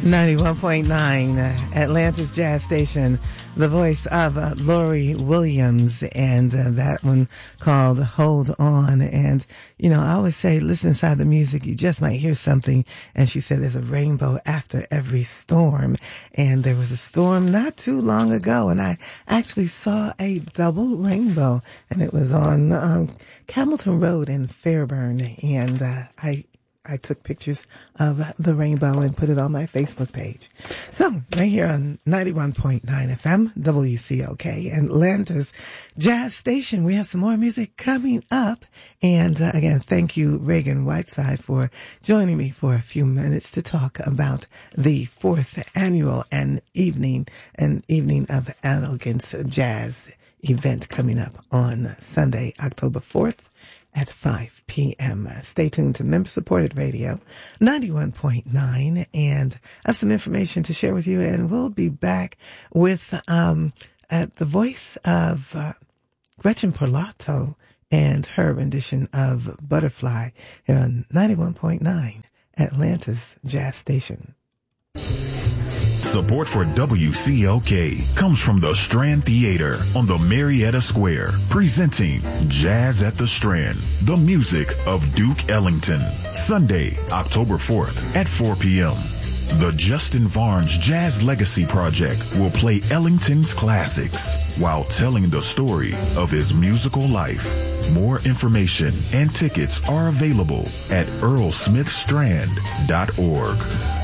91.9 Atlanta's Jazz Station, the voice of Lori Williams, and that one called Hold On. And, you know, I always say, listen inside the music, you just might hear something. And she said there's a rainbow after every storm. And there was a storm not too long ago, and I actually saw a double rainbow, and it was on Campbellton Road in Fairburn. And I took pictures of the rainbow and put it on my Facebook page. So, right here on 91.9 FM, WCOK, Atlanta's Jazz Station. We have some more music coming up. And again, thank you, Reagan Whiteside, for joining me for a few minutes to talk about the 4th annual and evening of Elegance Jazz event coming up on Sunday, October 4th. At 5 p.m. Stay tuned to member-supported radio, 91.9, and I have some information to share with you, and we'll be back with the voice of Gretchen Parlato and her rendition of Butterfly here on 91.9, Atlanta's Jazz Station. Support for WCOK comes from the Strand Theater on the Marietta Square, presenting Jazz at the Strand, the music of Duke Ellington, Sunday, October 4th at 4 p.m. The Justin Varnes Jazz Legacy Project will play Ellington's classics while telling the story of his musical life. More information and tickets are available at earlsmithstrand.org.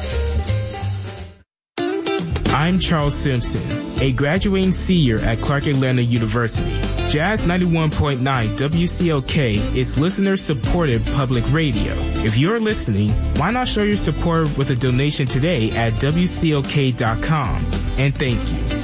I'm Charles Simpson, a graduating senior at Clark Atlanta University. Jazz 91.9 WCOK is listener-supported public radio. If you're listening, why not show your support with a donation today at WCOK.com? And thank you.